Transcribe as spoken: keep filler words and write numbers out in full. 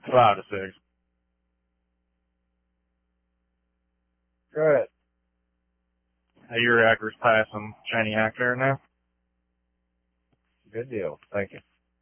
Five to six. Good. Hey, your accurate's passing Shaniac there now. Good deal. Thank you.